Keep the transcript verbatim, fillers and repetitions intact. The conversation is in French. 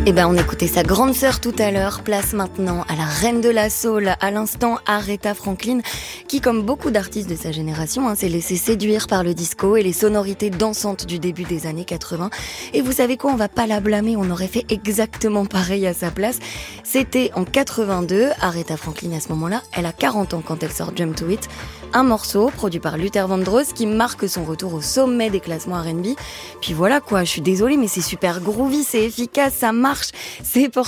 Eh ben, on écoutait sa grande sœur tout à l'heure. Place maintenant à la reine de la soul, à l'instant Aretha Franklin, qui, comme beaucoup d'artistes de sa génération, hein, s'est laissé séduire par le disco et les sonorités dansantes du début des années quatre-vingts. Et vous savez quoi, on va pas la blâmer, on aurait fait exactement pareil à sa place. C'était en quatre-vingt-deux, Aretha Franklin à ce moment-là, elle a quarante ans quand elle sort Jump to It, un morceau produit par Luther Vandross qui marque son retour au sommet des classements R and B. Puis voilà quoi, je suis désolée mais c'est super groovy, c'est efficace, ça marche, c'est